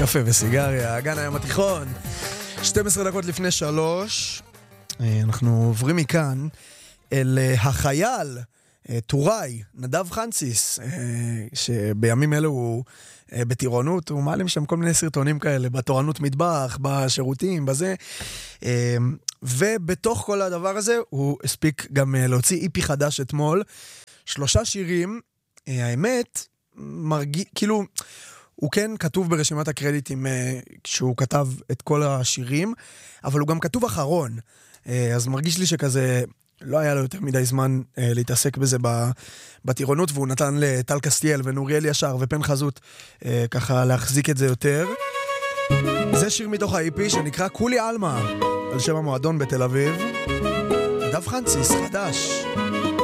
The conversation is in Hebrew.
קפה וסיגריה, אגן הים התיכון. 12 דקות לפני 3. אנחנו עוברים מכאן אל החייל, טוראי, נדב חנציס, שבימים אלו הוא בטירונות, הוא מעלים שם כל מיני סרטונים כאלה, בתורנות מטבח, בשירותים, בזה. ובתוך כל הדבר הזה הוא הספיק גם להוציא איפי חדש אתמול, 3 שירים. האמת, כאילו, הוא כן כתוב ברשימת הקרדיטים כשהוא כתב את כל השירים, אבל הוא גם כתוב אחרון. אז מרגיש לי שכזה לא היה לו יותר מדי זמן להתעסק בזה בטירונות, והוא נתן לטל קסטיאל ונוריאל ישר ופן חזות ככה להחזיק את זה יותר. זה שיר מתוך ה-EP שנקרא כולי אלמה, על שם המועדון בתל אביב. נדב חנציס, חדש.